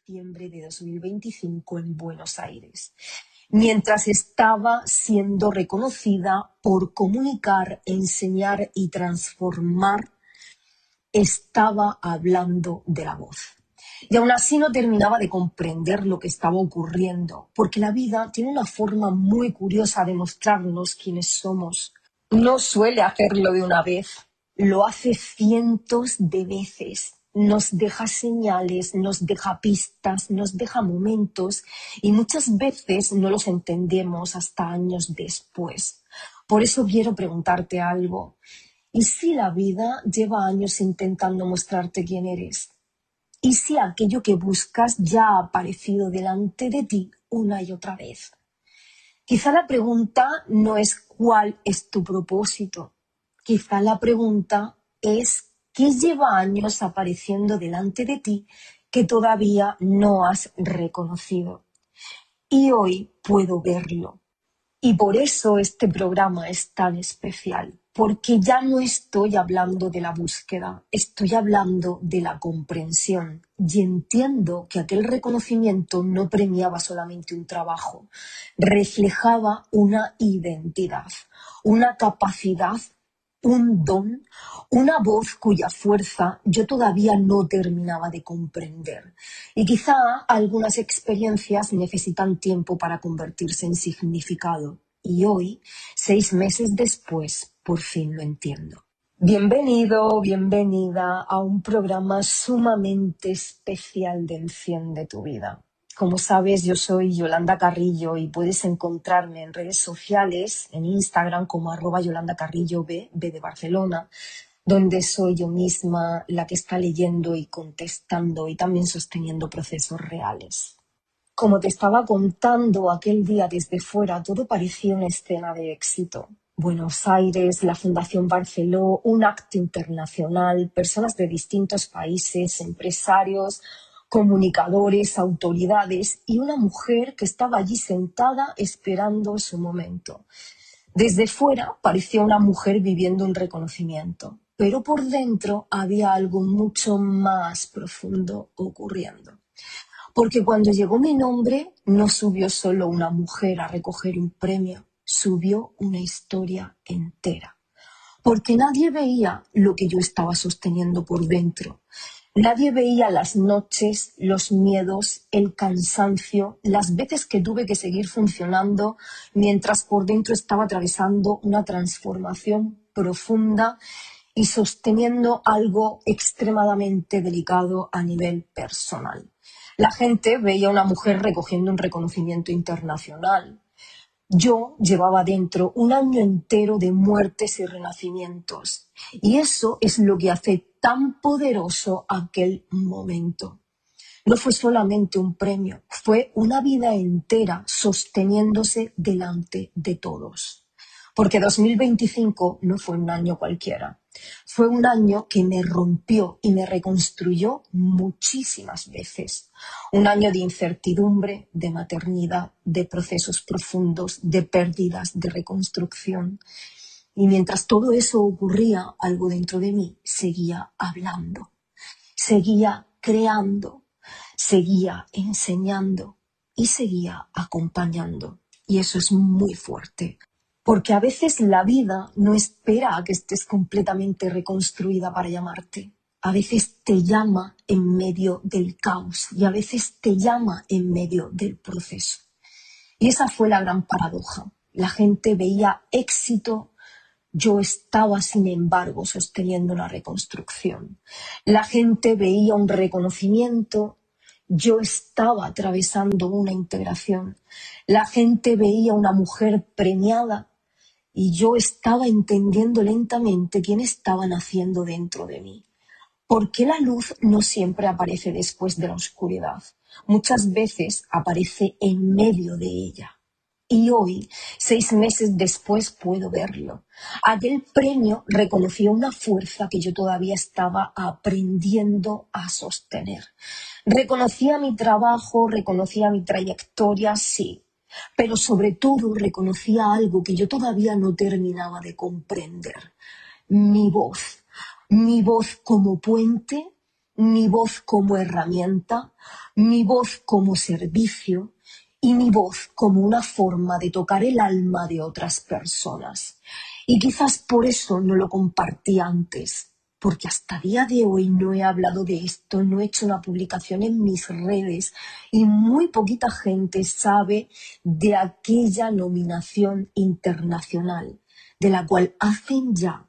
septiembre de 2025 en Buenos Aires, mientras estaba siendo reconocida por comunicar, enseñar y transformar. Estaba hablando de la voz. Y aún así no terminaba de comprender lo que estaba ocurriendo, porque la vida tiene una forma muy curiosa de mostrarnos quiénes somos. No suele hacerlo de una vez, lo hace cientos de veces. Nos deja señales, nos deja pistas, nos deja momentos y muchas veces no los entendemos hasta años después. Por eso quiero preguntarte algo. ¿Y si la vida lleva años intentando mostrarte quién eres? ¿Y si aquello que buscas ya ha aparecido delante de ti una y otra vez? Quizá la pregunta no es cuál es tu propósito. Quizá la pregunta es qué lleva años apareciendo delante de ti que todavía no has reconocido. Y hoy puedo verlo. Y por eso este programa es tan especial, porque ya no estoy hablando de la búsqueda, estoy hablando de la comprensión. Y entiendo que aquel reconocimiento no premiaba solamente un trabajo, reflejaba una identidad, una capacidad, un don, una voz cuya fuerza yo todavía no terminaba de comprender. Y quizá algunas experiencias necesitan tiempo para convertirse en significado. Y hoy, 6 meses después, por fin lo entiendo. Bienvenido, bienvenida a un programa sumamente especial de Enciende tu Vida. Como sabes, yo soy Yolanda Carrillo y puedes encontrarme en redes sociales, en Instagram como @YolandaCarrilloB, B de Barcelona, donde soy yo misma la que está leyendo y contestando y también sosteniendo procesos reales. Como te estaba contando aquel día desde fuera, todo parecía una escena de éxito. Buenos Aires, la Fundación Barceló, un acto internacional, personas de distintos países, empresarios, comunicadores, autoridades y una mujer que estaba allí sentada esperando su momento. Desde fuera parecía una mujer viviendo un reconocimiento, pero por dentro había algo mucho más profundo ocurriendo. Porque cuando llegó mi nombre, no subió solo una mujer a recoger un premio, subió una historia entera. Porque nadie veía lo que yo estaba sosteniendo por dentro. Nadie veía las noches, los miedos, el cansancio, las veces que tuve que seguir funcionando mientras por dentro estaba atravesando una transformación profunda y sosteniendo algo extremadamente delicado a nivel personal. La gente veía a una mujer recogiendo un reconocimiento internacional. Yo llevaba dentro un año entero de muertes y renacimientos. Y eso es lo que hace tan poderoso aquel momento. No fue solamente un premio, fue una vida entera sosteniéndose delante de todos. Porque 2025 no fue un año cualquiera. Fue un año que me rompió y me reconstruyó muchísimas veces. Un año de incertidumbre, de maternidad, de procesos profundos, de pérdidas, de reconstrucción. Y mientras todo eso ocurría, algo dentro de mí seguía hablando, seguía creando, seguía enseñando y seguía acompañando. Y eso es muy fuerte. Porque a veces la vida no espera a que estés completamente reconstruida para llamarte. A veces te llama en medio del caos y a veces te llama en medio del proceso. Y esa fue la gran paradoja. La gente veía éxito, yo estaba, sin embargo, sosteniendo una reconstrucción. La gente veía un reconocimiento, yo estaba atravesando una integración. La gente veía una mujer premiada, y yo estaba entendiendo lentamente quién estaba naciendo dentro de mí. ¿Por qué la luz no siempre aparece después de la oscuridad? Muchas veces aparece en medio de ella. Y hoy, 6 meses después, puedo verlo. Aquel premio reconoció una fuerza que yo todavía estaba aprendiendo a sostener. Reconocía mi trabajo, reconocía mi trayectoria, sí. Pero sobre todo reconocía algo que yo todavía no terminaba de comprender. Mi voz como puente, mi voz como herramienta, mi voz como servicio y mi voz como una forma de tocar el alma de otras personas. Y quizás por eso no lo compartí antes, porque hasta día de hoy no he hablado de esto, no he hecho una publicación en mis redes y muy poquita gente sabe de aquella nominación internacional, de la cual hacen ya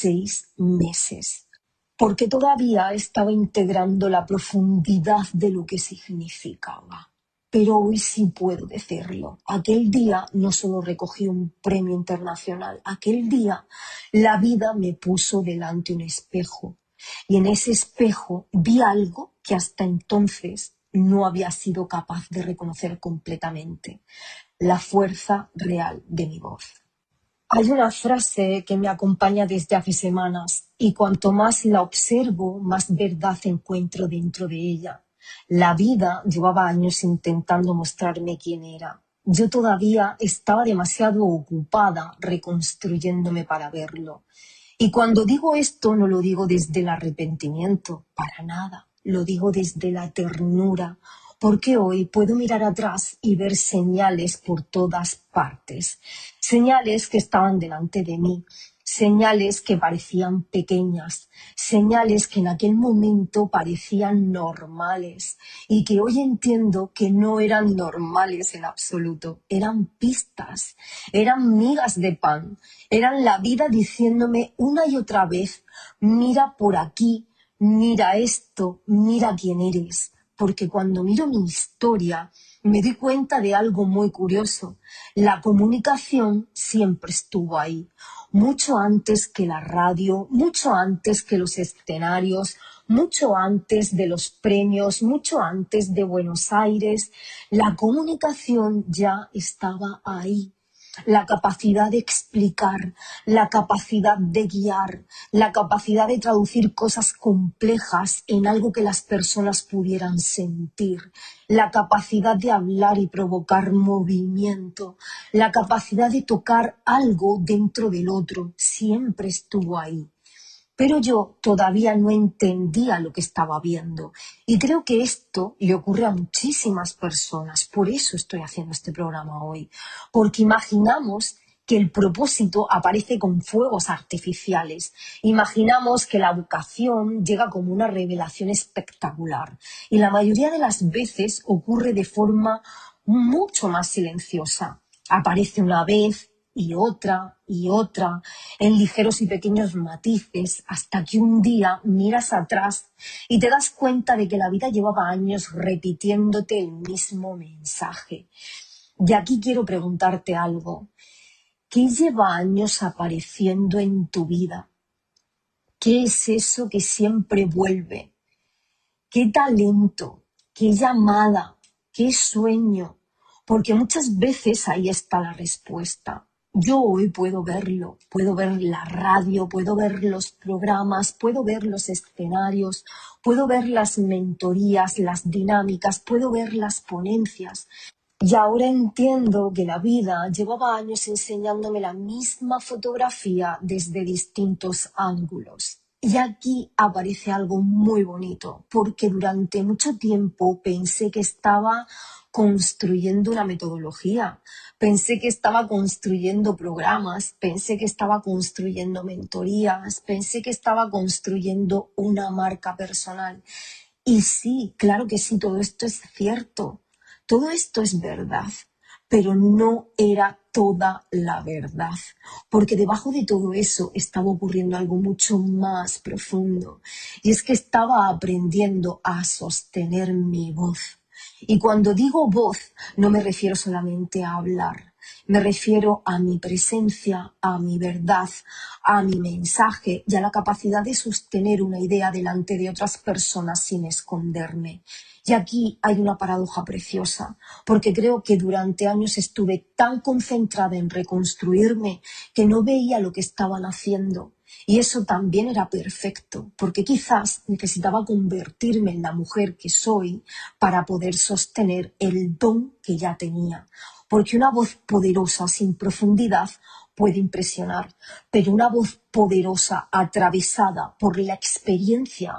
6 meses, porque todavía estaba integrando la profundidad de lo que significaba. Pero hoy sí puedo decirlo. Aquel día no solo recogí un premio internacional, aquel día la vida me puso delante un espejo. Y en ese espejo vi algo que hasta entonces no había sido capaz de reconocer completamente: la fuerza real de mi voz. Hay una frase que me acompaña desde hace semanas y cuanto más la observo, más verdad encuentro dentro de ella. La vida llevaba años intentando mostrarme quién era. Yo todavía estaba demasiado ocupada reconstruyéndome para verlo. Y cuando digo esto, no lo digo desde el arrepentimiento, para nada. Lo digo desde la ternura, porque hoy puedo mirar atrás y ver señales por todas partes. Señales que estaban delante de mí, señales que parecían pequeñas, señales que en aquel momento parecían normales y que hoy entiendo que no eran normales en absoluto, eran pistas, eran migas de pan, eran la vida diciéndome una y otra vez: mira por aquí, mira esto, mira quién eres. Porque cuando miro mi historia me di cuenta de algo muy curioso. La comunicación siempre estuvo ahí, mucho antes que la radio, mucho antes que los escenarios, mucho antes de los premios, mucho antes de Buenos Aires. La comunicación ya estaba ahí. La capacidad de explicar, la capacidad de guiar, la capacidad de traducir cosas complejas en algo que las personas pudieran sentir, la capacidad de hablar y provocar movimiento, la capacidad de tocar algo dentro del otro, siempre estuvo ahí. Pero yo todavía no entendía lo que estaba viendo. Y creo que esto le ocurre a muchísimas personas. Por eso estoy haciendo este programa hoy. Porque imaginamos que el propósito aparece con fuegos artificiales. Imaginamos que la vocación llega como una revelación espectacular. Y la mayoría de las veces ocurre de forma mucho más silenciosa. Aparece una vez y otra, en ligeros y pequeños matices, hasta que un día miras atrás y te das cuenta de que la vida llevaba años repitiéndote el mismo mensaje. Y aquí quiero preguntarte algo. ¿Qué lleva años apareciendo en tu vida? ¿Qué es eso que siempre vuelve? ¿Qué talento? ¿Qué llamada? ¿Qué sueño? Porque muchas veces ahí está la respuesta. Yo hoy puedo verlo, puedo ver la radio, puedo ver los programas, puedo ver los escenarios, puedo ver las mentorías, las dinámicas, puedo ver las ponencias. Y ahora entiendo que la vida llevaba años enseñándome la misma fotografía desde distintos ángulos. Y aquí aparece algo muy bonito, porque durante mucho tiempo pensé que estaba construyendo una metodología, pensé que estaba construyendo programas, pensé que estaba construyendo mentorías, pensé que estaba construyendo una marca personal. Y sí, claro que sí, todo esto es cierto, todo esto es verdad, pero no era toda la verdad, porque debajo de todo eso estaba ocurriendo algo mucho más profundo, y es que estaba aprendiendo a sostener mi voz. Y cuando digo voz, no me refiero solamente a hablar, me refiero a mi presencia, a mi verdad, a mi mensaje y a la capacidad de sostener una idea delante de otras personas sin esconderme. Y aquí hay una paradoja preciosa, porque creo que durante años estuve tan concentrada en reconstruirme que no veía lo que estaban haciendo. Y eso también era perfecto, porque quizás necesitaba convertirme en la mujer que soy para poder sostener el don que ya tenía. Porque una voz poderosa sin profundidad puede impresionar, pero una voz poderosa atravesada por la experiencia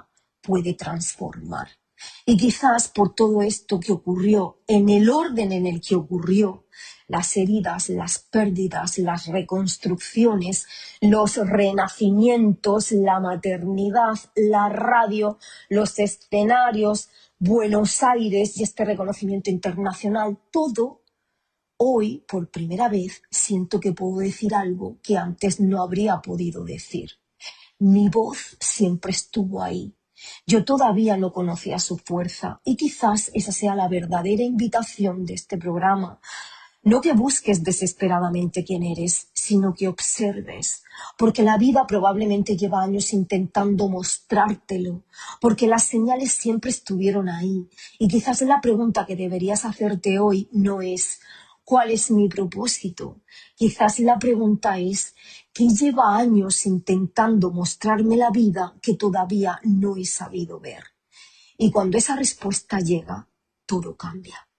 puede transformar. Y quizás por todo esto que ocurrió, en el orden en el que ocurrió, las heridas, las pérdidas, las reconstrucciones, los renacimientos, la maternidad, la radio, los escenarios, Buenos Aires y este reconocimiento internacional, todo, hoy, por primera vez, siento que puedo decir algo que antes no habría podido decir. Mi voz siempre estuvo ahí. Yo todavía no conocía su fuerza y quizás esa sea la verdadera invitación de este programa. No que busques desesperadamente quién eres, sino que observes, porque la vida probablemente lleva años intentando mostrártelo, porque las señales siempre estuvieron ahí. Y quizás la pregunta que deberías hacerte hoy no es ¿cuál es mi propósito? Quizás la pregunta es ¿qué lleva años intentando mostrarme la vida que todavía no he sabido ver? Y cuando esa respuesta llega, todo cambia.